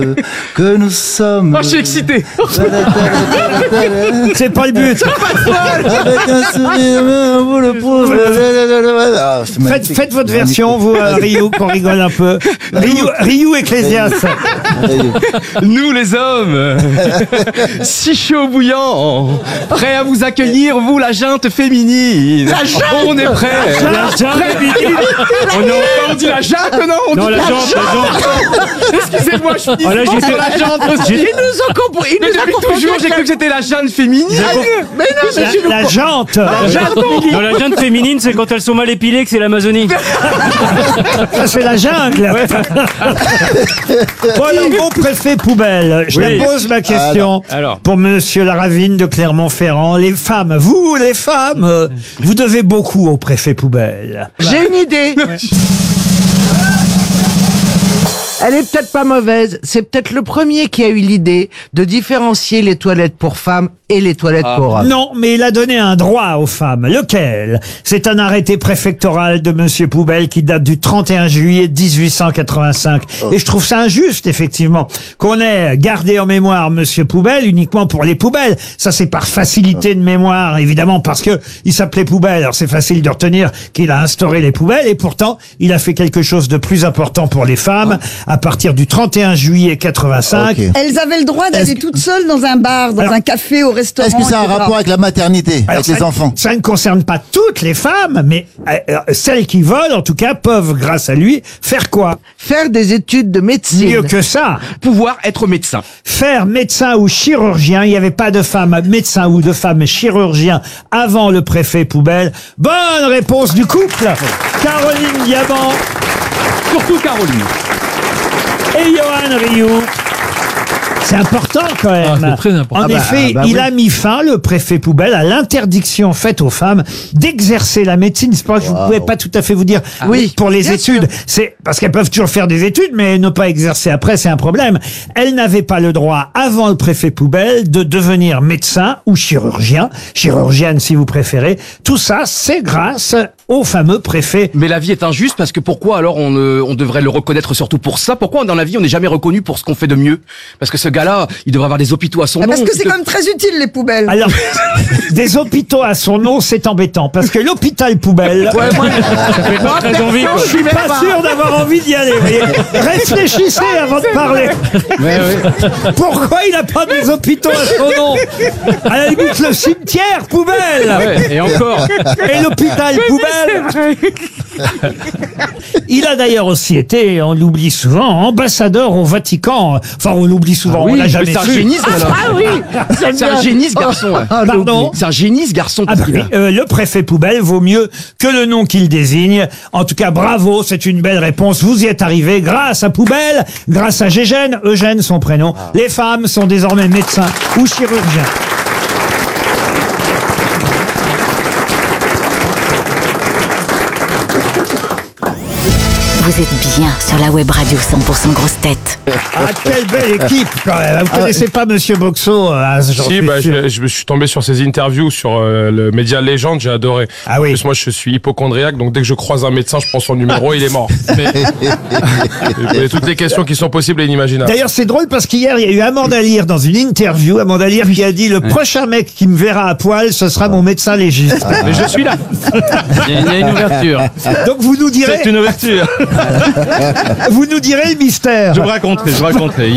que nous sommes. Oh, je suis excité. C'est pas le but. Avec un sourire, vous le pouce. Ah, c'est magnifique. Faites votre version, vous, Ryu, qu'on rigole un peu. Ryu Ecclésias. Nous les hommes, si chaud bouillant, prêts à vous accueillir, vous la junte féminine. La junte. On est prêts. La junte féminine. On dit la junte, non? On dit la junte. Excusez-moi, je suis sur la junte aussi. Il nous a compris. Mais depuis toujours, j'ai cru que c'était la junte féminine. Mais non, mais tu nous La jante. Non, la junte féminine, c'est quand elles sont mal épilées que c'est l'Amazonie. Ça, c'est la jungle. Bon, alors, mon préfet poubelle. Je Oui. la pose ma question Alors. pour Monsieur Laravine de Clermont-Ferrand. Les femmes, les femmes, vous devez beaucoup au préfet poubelle. J'ai une idée. Elle est peut-être pas mauvaise. C'est peut-être le premier qui a eu l'idée de différencier les toilettes pour femmes et les toilettes pour hommes. Non, mais il a donné un droit aux femmes. Lequel? C'est un arrêté préfectoral de Monsieur Poubelle qui date du 31 juillet 1885. Et je trouve ça injuste, effectivement, qu'on ait gardé en mémoire Monsieur Poubelle uniquement pour les poubelles. Ça, c'est par facilité de mémoire, évidemment, parce que il s'appelait Poubelle. Alors, c'est facile de retenir qu'il a instauré les poubelles. Et pourtant, il a fait quelque chose de plus important pour les femmes à partir du 31 juillet 85. Ok. Elles avaient le droit d'aller toutes seules dans un bar, dans Alors, un café, au restaurant. Est-ce que ça a un etc. rapport avec la maternité, Alors, avec les enfants? Ça ne concerne pas toutes les femmes, mais celles qui veulent, en tout cas, peuvent, grâce à lui, faire quoi? Faire des études de médecine. Mieux que ça. Pouvoir être médecin. Faire médecin ou chirurgien. Il n'y avait pas de femme médecin ou de femme chirurgien avant le préfet Poubelle. Bonne réponse du couple. Caroline Diamant Surtout Caroline. et Johan Rioux. C'est important quand même. c'est très important. En effet, il a mis fin, le préfet Poubelle, à l'interdiction faite aux femmes d'exercer la médecine. C'est pas que vous ne pouvez pas tout à fait vous dire oui pour les études. C'est parce qu'elles peuvent toujours faire des études, mais ne pas exercer après, c'est un problème. Elles n'avaient pas le droit, avant le préfet Poubelle, de devenir médecin ou chirurgien, chirurgienne si vous préférez. Tout ça, c'est grâce au fameux préfet. Mais la vie est injuste parce que pourquoi alors on devrait le reconnaître surtout pour ça? Pourquoi dans la vie on n'est jamais reconnu pour ce qu'on fait de mieux? Parce que ce gars-là, il devrait avoir des hôpitaux à son nom. Parce que c'est quand même très utile, les poubelles. Alors, des hôpitaux à son nom, c'est embêtant, parce que l'hôpital Poubelle, Ça fait pas très envie, quoi. je suis pas sûr d'avoir envie d'y aller. Vous voyez. Réfléchissez avant de parler. Pourquoi il n'a pas des hôpitaux à son nom? À la limite, le cimetière Poubelle Ouais, et encore. et l'hôpital Poubelle. Il a d'ailleurs aussi été, on l'oublie souvent, ambassadeur au Vatican. Enfin, on l'oublie souvent, on l'a jamais c'est un su. génie ce gars-là. Ah oui. C'est un génie ce garçon. Pardon. C'est un génie ce garçon. Ah bah oui, le préfet Poubelle vaut mieux que le nom qu'il désigne. En tout cas, bravo, c'est une belle réponse. Vous y êtes arrivé grâce à Poubelle, grâce à Gégène, Eugène son prénom. Les femmes sont désormais médecins ou chirurgiens. Vous êtes bien sur la web radio 100% grosse tête. Ah, quelle belle équipe quand même. Vous connaissez pas Monsieur Boxo, j'en Si, suis bah, sûr. je me suis tombé sur ses interviews sur le média Légende, j'ai adoré. Ah oui. En plus, moi, je suis hypochondriaque, donc dès que je croise un médecin, je prends son numéro, il est mort. Et toutes les questions qui sont possibles et inimaginables. D'ailleurs, c'est drôle parce qu'hier, il y a eu Amanda Lear dans une interview. Amanda Lear qui a dit le prochain mec qui me verra à poil, ce sera mon médecin légiste. Mais je suis là. Il y a une ouverture. Donc vous nous direz, C'est une ouverture. vous nous direz le mystère. Je vous raconterai.